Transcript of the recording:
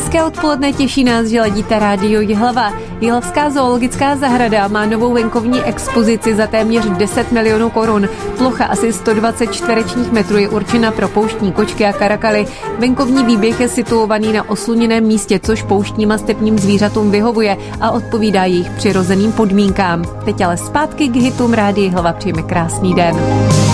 Hezké odpoledne, těší nás, že ladíte rádio Jihlava. Jihlavská zoologická zahrada má novou venkovní expozici za téměř 10 milionů korun. Plocha asi 120 čtverečních metrů je určena pro pouštní kočky a karakaly. Venkovní výběh je situovaný na osluněném místě, což pouštním a stepním zvířatům vyhovuje a odpovídá jejich přirozeným podmínkám. Teď ale zpátky k hitům rádia Jihlava, přejeme krásný den.